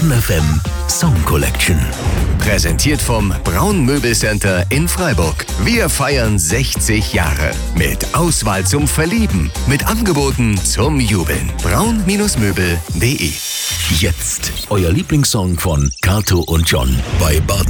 Baden FM Song Collection. Präsentiert vom Braun Möbelcenter in Freiburg. Wir feiern 60 Jahre. Mit Auswahl zum Verlieben. Mit Angeboten zum Jubeln. braun-möbel.de. Jetzt euer Lieblingssong von Kato und John bei Baden